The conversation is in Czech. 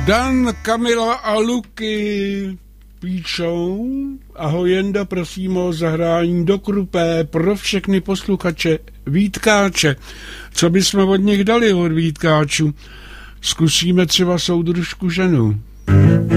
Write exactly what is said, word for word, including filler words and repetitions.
Dan, Kamila a Luky píšou: ahoj Jenda, prosím o zahrání do Krupé pro všechny posluchače Vítkáče. Co bychom od nich dali od Vítkáčů? Zkusíme třeba Soudružku ženu.